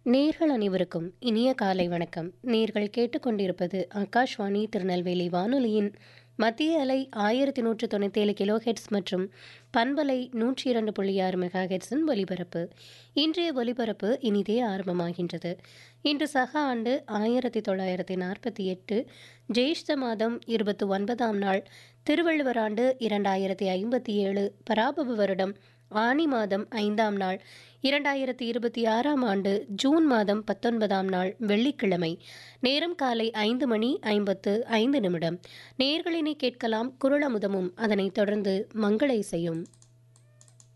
நேர்கள் அனைவருக்கும் இனிய காலை வணக்கம். நேர்கள் கேட்டுக்கொண்டிருப்பது ஆகாஷ்வாணி திருநெல்வேலி வானொலியின் மத்திய அலை 1197 கிலோ ஹெட்ஸ் மற்றும் பண்பலை 102.6 மெகா ஹெட்ஸின் ஒலிபரப்பு. இன்றைய ஒலிபரப்பு இனிதே ஆரம்பமாகின்றது. இன்று சக ஆண்டு 1948 ஜேஷ்ட மாதம் 29ஆம் நாள், திருவள்ளுவர் ஆண்டு 2057, பராபவ வருடம் ஆனி மாதம் 5ஆம் நாள், 2026ஆம் ஆண்டு ஜூன் மாதம் 19ஆம் நாள், வெள்ளிக்கிழமை. நேரம் காலை 5:55. நேயர்களினை கேட்கலாம் குறளமுதமும், அதனைத் தொடர்ந்து மங்கள இசையும்.